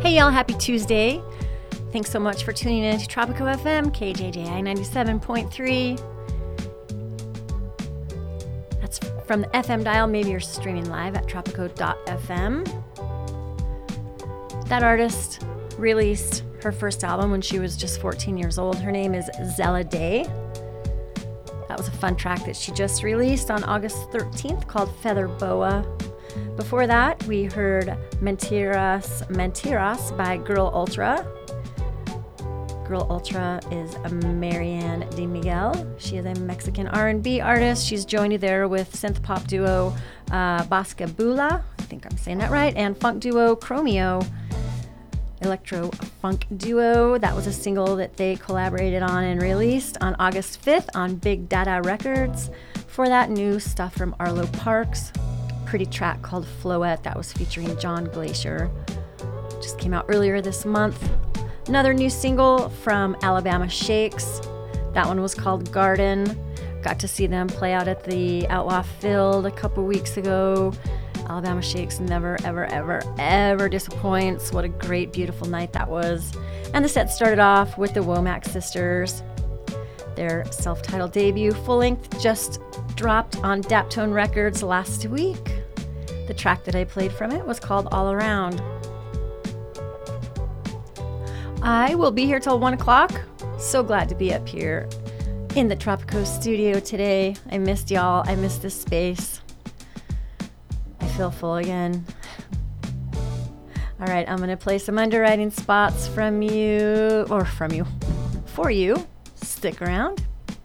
Hey y'all, happy Tuesday. Thanks so much for tuning in to Tropico FM, KJJI 97.3. That's from the FM dial. Maybe you're streaming live at tropico.fm. That artist released her first album when she was just 14 years old. Her name is Zella Day. That was a fun track that she just released on August 13th called Feather Boa. Before that, we heard Mentiras by Girl Ultra. Girl Ultra is Marianne de Miguel. She is a Mexican R&B artist. She's joined there with synth pop duo Bascabula, I think I'm saying that right, and funk duo Chromeo. Electro funk duo. That was a single that they collaborated on and released on August 5th on Big Dada Records. For that, new stuff from Arlo Parks. Pretty track called Floette that was featuring John Glacier. Just came out earlier this month. Another new single from Alabama Shakes. That one was called Garden. Got to see them play out at the Outlaw Field a couple weeks ago. Alabama Shakes never, ever, ever, ever disappoints. What a great, beautiful night that was. And the set started off with the Womack Sisters. Their self-titled debut, full-length, just dropped on Daptone Records last week. The track that I played from it was called All Around. I will be here till 1 o'clock. So glad to be up here in the Tropico studio today. I missed y'all. I missed this space. I feel full again. All right, I'm going to play some underwriting spots for you. Stick around.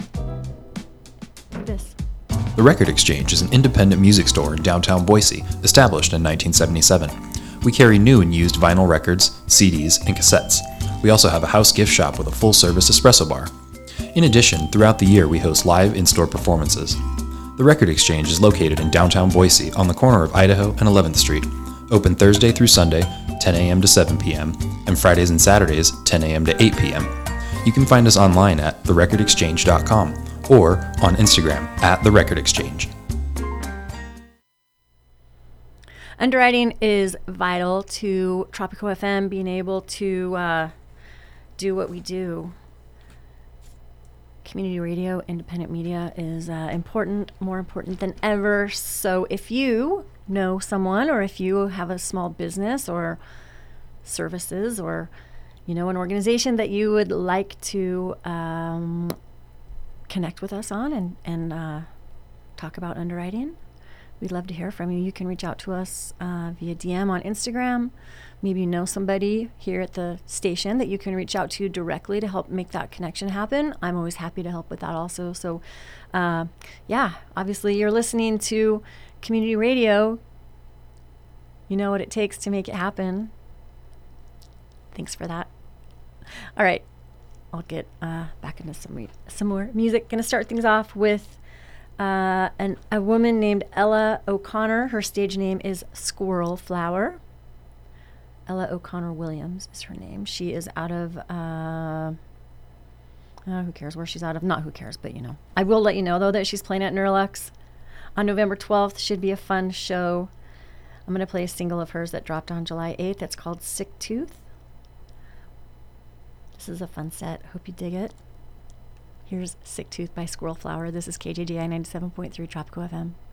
Do this. The Record Exchange is an independent music store in downtown Boise, established in 1977. We carry new and used vinyl records, CDs, and cassettes. We also have a house gift shop with a full-service espresso bar. In addition, throughout the year we host live in-store performances. The Record Exchange is located in downtown Boise on the corner of Idaho and 11th Street, open Thursday through Sunday, 10 a.m. to 7 p.m., and Fridays and Saturdays, 10 a.m. to 8 p.m. You can find us online at therecordexchange.com or on Instagram at The Record Exchange. Underwriting is vital to Tropico FM being able to do what we do. Community radio, independent media is important, more important than ever. So if you know someone, or if you have a small business or services, or an organization that you would like to connect with us on and talk about underwriting, we'd love to hear from you. You can reach out to us via DM on Instagram. Maybe you know somebody here at the station that you can reach out to directly to help make that connection happen. I'm always happy to help with that also. So, obviously you're listening to community radio. You know what it takes to make it happen. Thanks for that. All right, I'll get back into some more music. Going to start things off with a woman named Ella O'Connor. Her stage name is Squirrel Flower. Ella O'Connor Williams is her name. She is out of, who cares where she's out of? Not who cares, but I will let you know, though, that she's playing at Nerlux on November 12th. Should be a fun show. I'm going to play a single of hers that dropped on July 8th. It's called Sick Tooth. This is a fun set. Hope you dig it. Here's Sick Tooth by Squirrel Flower. This is KJGI 97.3 Tropico FM.